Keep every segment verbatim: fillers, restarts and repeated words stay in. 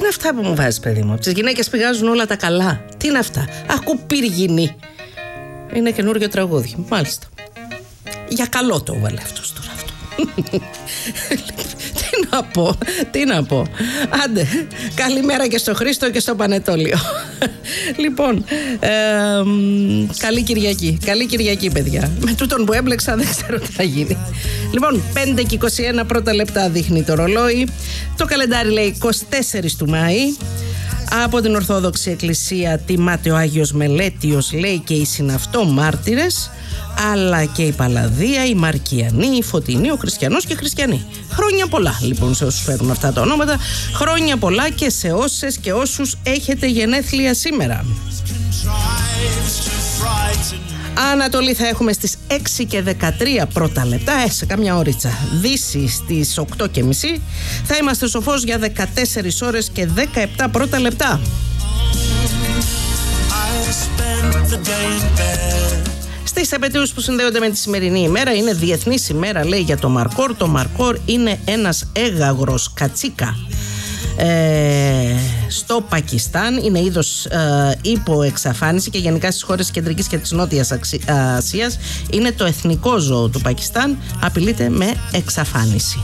είναι αυτά που μου βάζεις, παιδί μου? Από τις γυναίκες πηγάζουν όλα τα καλά. Τι είναι αυτά? Ακού πύργινη. Είναι καινούριο τραγούδι, μάλιστα. Για καλό το έβαλε αυτός τώρα αυτό. Τι να πω, τι να πω. Άντε, καλημέρα και στο Χρήστο και στο Πανετόλιο. Λοιπόν, ε, καλή Κυριακή. Καλή Κυριακή, παιδιά. Με τούτον που έμπλεξα δεν ξέρω τι θα γίνει. Λοιπόν, πέντε και είκοσι ένα πρώτα λεπτά δείχνει το ρολόι. Το καλεντάρι λέει είκοσι τέσσερις του Μάη. Από την Ορθόδοξη Εκκλησία τιμάται ο Άγιος Μελέτιος, λέει, και οι συναυτό μάρτυρες, αλλά και η Παλαδία, η Μαρκιανή, η Φωτεινή, ο Χριστιανός και Χριστιανοί. Χρόνια πολλά λοιπόν σε όσους φέρουν αυτά τα ονόματα. Χρόνια πολλά και σε όσες και όσους έχετε γενέθλια σήμερα. Ανατολή θα έχουμε στις έξι και δεκατρία πρώτα λεπτά, ε, σε καμιά ωρίτσα. Δύση στις οκτώ και μισή. Θα είμαστε στο φως για δεκατέσσερις ώρες και δεκαεπτά πρώτα λεπτά. Στις επετείους που συνδέονται με τη σημερινή ημέρα, είναι διεθνής ημέρα, λέει, για το μαρκόρ. Το μαρκόρ είναι ένας έγαγρος κατσίκα. Ε, στο Πακιστάν είναι είδος ε, υποεξαφάνιση και γενικά στις χώρες της Κεντρικής και της Νότιας Ασίας είναι το εθνικό ζώο του Πακιστάν, απειλείται με εξαφάνιση.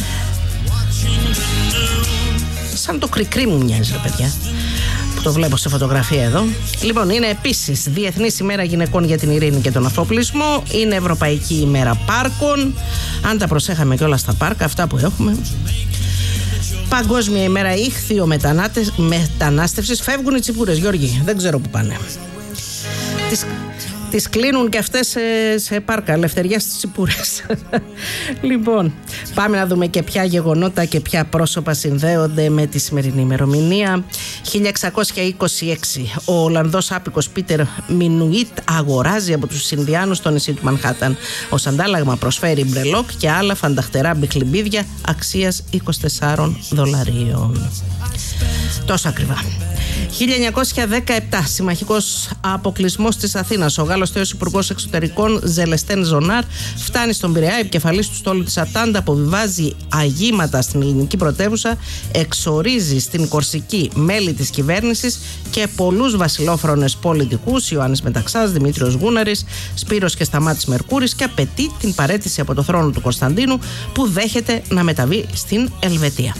Σαν το κρικρί μου μοιάζει, ρε παιδιά, που το βλέπω σε φωτογραφία εδώ. Λοιπόν, είναι επίσης Διεθνής ημέρα γυναικών για την ειρήνη και τον αφοπλισμό. Είναι Ευρωπαϊκή ημέρα πάρκων. Αν τα προσέχαμε και όλα στα πάρκα, αυτά που έχουμε. Παγκόσμια ημέρα ήχθιο μετανάστευσης. Φεύγουν οι τσιπούρες, Γιώργη, δεν ξέρω που πάνε. Τις, τις κλείνουν και αυτές σε, σε πάρκα, ελευθεριά στις τσιπούρες. Λοιπόν, πάμε να δούμε και ποια γεγονότα και ποια πρόσωπα συνδέονται με τη σημερινή ημερομηνία. χίλια εξακόσια είκοσι έξι, ο Ολλανδός άπικος Πίτερ Μινουίτ αγοράζει από τους Ινδιάνους το νησί του Μανχάταν. Ως αντάλλαγμα προσφέρει μπρελόκ και άλλα φανταχτερά μπιχλιμπίδια αξίας είκοσι τεσσάρων δολαρίων. Τόσο ακριβά. χίλια εννιακόσια δεκαεπτά, συμμαχικός αποκλεισμός της Αθήνας. Ο Γάλλος τέος υπουργός εξωτερικών Ζελεστέν Ζονάρ φτάνει στον Πειραιά, επικεφαλής του στόλου της Ατάντα, αποβιβάζει αγήματα στην ελληνική πρωτεύουσα, εξορίζει στην Κορσική μέλη της κυβέρνησης και πολλούς βασιλόφρονες πολιτικούς, Ιωάννης Μεταξάς, Δημήτριος Γούναρης, Σπύρος και Σταμάτης Μερκούρης, και απαιτεί την παραίτηση από το θρόνο του Κωνσταντίνου, που δέχεται να μεταβεί στην Ελβετία.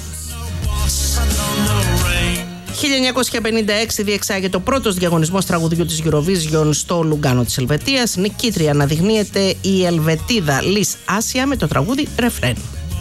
χίλια εννιακόσια πενήντα έξι διεξάγεται ο πρώτος διαγωνισμός τραγουδιού της Eurovision στο Λουγκάνο της Ελβετίας. Νικήτρια αναδεικνύεται η Ελβετίδα Λις Άσια με το τραγούδι «Ρεφρέν».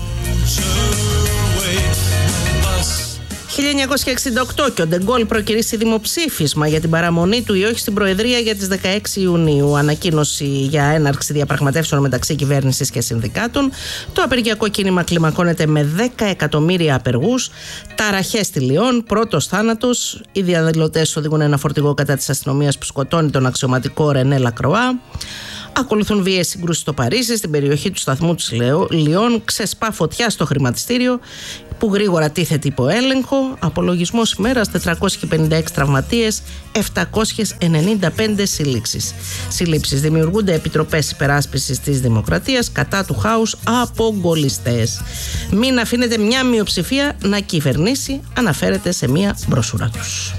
χίλια εννιακόσια εξήντα οκτώ και ο Ντεγκόλ προκηρύσσει δημοψήφισμα για την παραμονή του ή όχι στην Προεδρία για τις δεκαέξι Ιουνίου. Ανακοίνωση για έναρξη διαπραγματεύσεων μεταξύ κυβέρνησης και συνδικάτων. Το απεργιακό κίνημα κλιμακώνεται με δέκα εκατομμύρια απεργούς. Ταραχές στη Λιόν, πρώτος θάνατος. Οι διαδηλωτές οδηγούν ένα φορτηγό κατά της αστυνομίας που σκοτώνει τον αξιωματικό Ρενέ Λακροά. Ακολουθούν βίαιες συγκρούσεις στο Παρίσι, στην περιοχή του σταθμού της Λιόν. Ξεσπά φωτιά στο χρηματιστήριο που γρήγορα τίθεται υπό έλεγχο. Απολογισμός ημέρας τετρακόσιοι πενήντα έξι τραυματίες, επτακόσιες ενενήντα πέντε συλλήψεις. Συλλήψεις. Δημιουργούνται επιτροπές υπεράσπισης της δημοκρατίας κατά του χάους από γκολιστές. Μην αφήνετε μια μειοψηφία να κυβερνήσει, αναφέρεται σε μια μπροσούρα τους.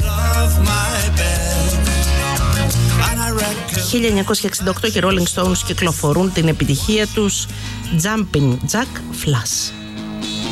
χίλια εννιακόσια εξήντα οκτώ και Rolling Stones κυκλοφορούν την επιτυχία τους Jumping Jack Flash.